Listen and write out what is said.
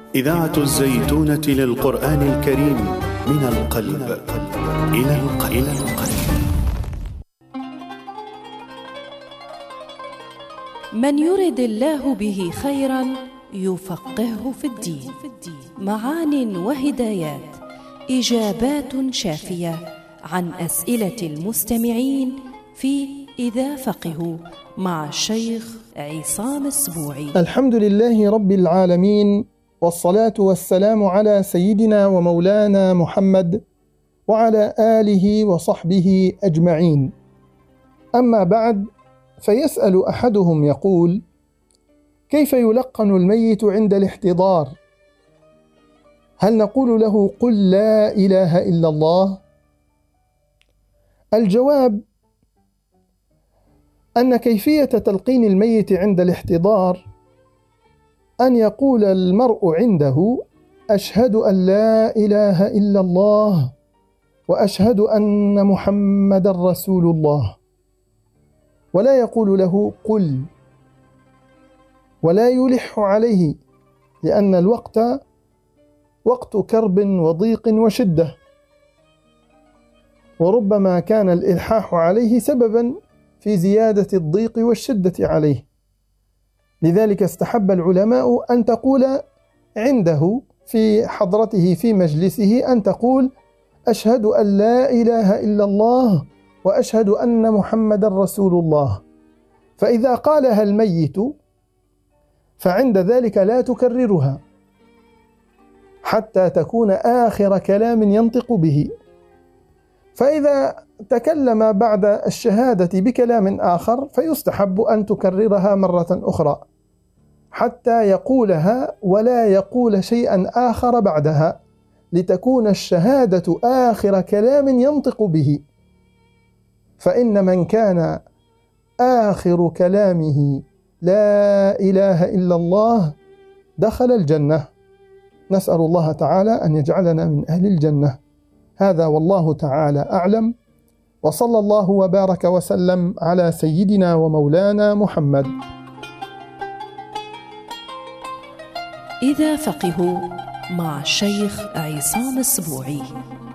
إذاعة الزيتونة للقرآن الكريم من القلب إلى القلب. من يرد الله به خيرا يفقهه في الدين. معان وهدايات، إجابات شافية عن أسئلة المستمعين في إذا فقهوا مع الشيخ عصام السبوعي. الحمد لله رب العالمين، والصلاة والسلام على سيدنا ومولانا محمد وعلى آله وصحبه أجمعين. أما بعد، فيسأل أحدهم يقول: كيف يلقن الميت عند الاحتضار؟ هل نقول له قل لا إله إلا الله؟ الجواب أن كيفية تلقين الميت عند الاحتضار أن يقول المرء عنده: أشهد أن لا إله إلا الله وأشهد أن محمد رسول الله، ولا يقول له قل، ولا يلح عليه، لأن الوقت وقت كرب وضيق وشدة، وربما كان الإلحاح عليه سببا في زيادة الضيق والشدة عليه. لذلك استحب العلماء أن تقول عنده في حضرته في مجلسه أن تقول: أشهد أن لا إله إلا الله وأشهد أن محمد رسول الله. فإذا قالها الميت فعند ذلك لا تكررها حتى تكون آخر كلام ينطق به، فإذا تكلم بعد الشهادة بكلام آخر فيستحب أن تكررها مرة أخرى حتى يقولها ولا يقول شيئا آخر بعدها، لتكون الشهادة آخر كلام ينطق به. فإن من كان آخر كلامه لا إله إلا الله دخل الجنة. نسأل الله تعالى أن يجعلنا من أهل الجنة. هذا والله تعالى أعلم، وصلى الله وبارك وسلم على سيدنا ومولانا محمد. إذا فقهوا مع الشيخ عصام السبوعي.